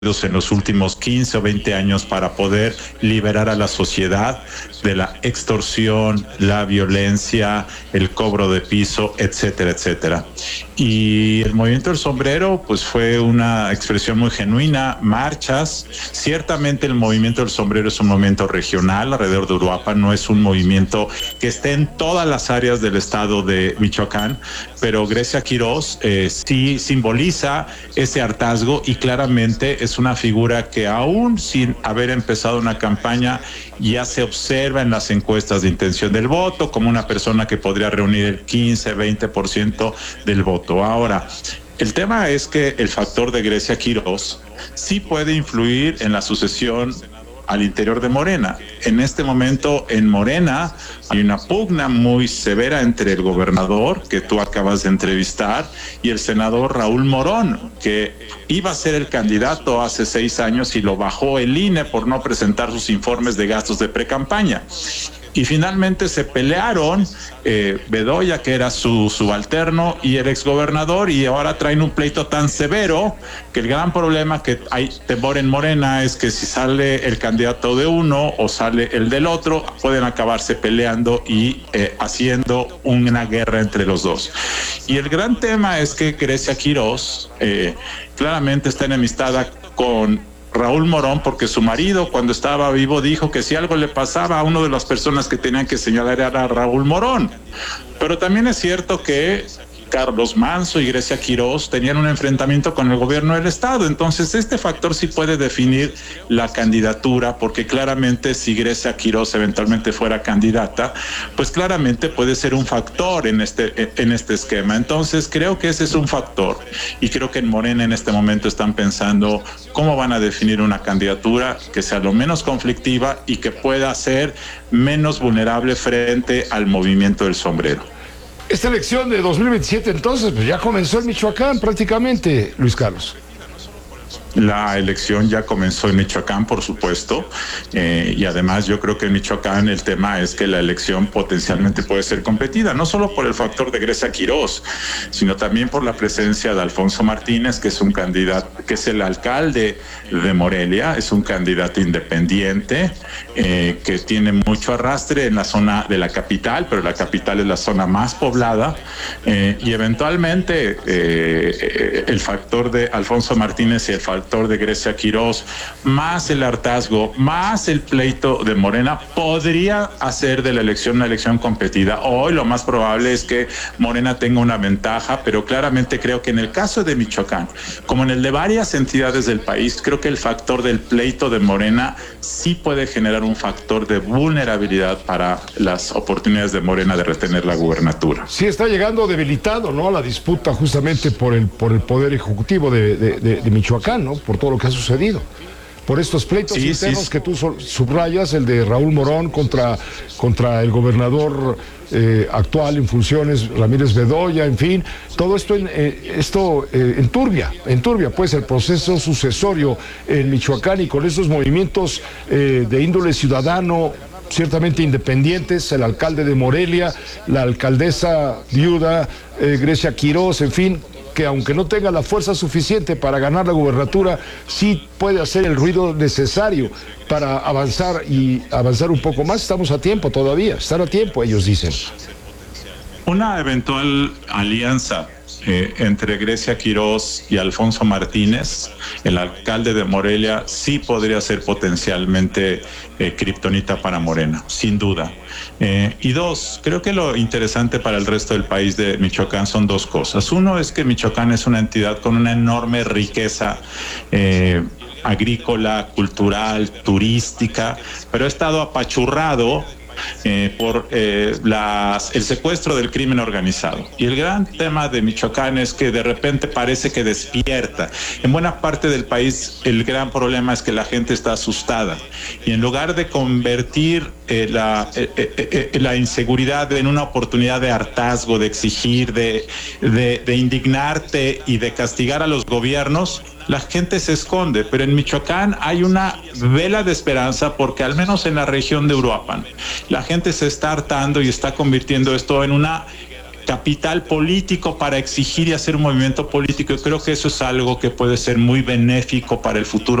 en los últimos 15 o 20 años para poder liberar a la sociedad de la extorsión, la violencia, el cobro de piso, etcétera, etcétera. Y el movimiento del sombrero pues fue una expresión muy genuina, marchas. Ciertamente el movimiento del sombrero es un movimiento regional alrededor de Uruapan, no es un movimiento que esté en todas las áreas del estado de Michoacán, pero Grecia Quiroz sí simboliza ese hartazgo y claramente es una figura que aún sin haber empezado una campaña ya se observa en las encuestas de intención del voto como una persona que podría reunir el 15-20% del voto. Ahora, el tema es que el factor de Grecia Quiroz sí puede influir en la sucesión al interior de Morena. En este momento en Morena hay una pugna muy severa entre el gobernador, que tú acabas de entrevistar, y el senador Raúl Morón, que iba a ser el candidato hace 6 años y lo bajó el INE por no presentar sus informes de gastos de precampaña. Y finalmente se pelearon Bedoya, que era su subalterno, y el exgobernador, y ahora traen un pleito tan severo que el gran problema que hay temor en Morena es que si sale el candidato de uno o sale el del otro, pueden acabarse peleando y haciendo una guerra entre los dos. Y el gran tema es que Grecia Quiroz claramente está enemistada con Raúl Morón, porque su marido cuando estaba vivo dijo que si algo le pasaba a una de las personas que tenían que señalar era Raúl Morón. Pero también es cierto que Carlos Manso y Grecia Quiroz tenían un enfrentamiento con el gobierno del estado. Entonces este factor sí puede definir la candidatura, porque claramente si Grecia Quiroz eventualmente fuera candidata, pues claramente puede ser un factor en este esquema. Entonces creo que ese es un factor, y creo que en Morena en este momento están pensando cómo van a definir una candidatura que sea lo menos conflictiva y que pueda ser menos vulnerable frente al movimiento del sombrero. Esta elección de 2027 entonces pues ya comenzó en Michoacán prácticamente, Luis Carlos. La elección ya comenzó en Michoacán, por supuesto, y además yo creo que en Michoacán el tema es que la elección potencialmente puede ser competida, no solo por el factor de Grecia Quiroz, sino también por la presencia de Alfonso Martínez, que es un candidato, que es el alcalde de Morelia, es un candidato independiente, que tiene mucho arrastre en la zona de la capital, pero la capital es la zona más poblada, y eventualmente el factor de Alfonso Martínez y el factor de Grecia Quiroz, más el hartazgo, más el pleito de Morena, podría hacer de la elección una elección competida. Hoy lo más probable es que Morena tenga una ventaja, pero claramente creo que en el caso de Michoacán, como en el de varias entidades del país, creo que el factor del pleito de Morena sí puede generar un factor de vulnerabilidad para las oportunidades de Morena de retener la gubernatura. Sí está llegando debilitado, ¿no?, la disputa justamente por el poder ejecutivo de Michoacán, ¿no?, por todo lo que ha sucedido, por estos pleitos internos que tú subrayas, el de Raúl Morón contra el gobernador actual en funciones, Ramírez Bedoya, en fin, todo esto enturbia pues el proceso sucesorio en Michoacán, y con estos movimientos de índole ciudadano ciertamente independientes, el alcalde de Morelia, la alcaldesa viuda Grecia Quiroz, en fin, que aunque no tenga la fuerza suficiente para ganar la gubernatura, sí puede hacer el ruido necesario para avanzar un poco más. Estamos a tiempo todavía, están a tiempo, ellos dicen. Una eventual alianza entre Grecia Quiroz y Alfonso Martínez, el alcalde de Morelia, sí podría ser potencialmente kriptonita para Morena, sin duda. Y dos, creo que lo interesante para el resto del país de Michoacán son dos cosas. Uno es que Michoacán es una entidad con una enorme riqueza agrícola, cultural, turística, pero ha estado apachurrado por el secuestro del crimen organizado. Y el gran tema de Michoacán es que de repente parece que despierta. En buena parte del país el gran problema es que la gente está asustada, y en lugar de convertir la inseguridad en una oportunidad de hartazgo, de exigir, de indignarte y de castigar a los gobiernos, la gente se esconde. Pero en Michoacán hay una vela de esperanza, porque al menos en la región de Uruapan la gente se está hartando y está convirtiendo esto en una capital político para exigir y hacer un movimiento político. Yo creo que eso es algo que puede ser muy benéfico para el futuro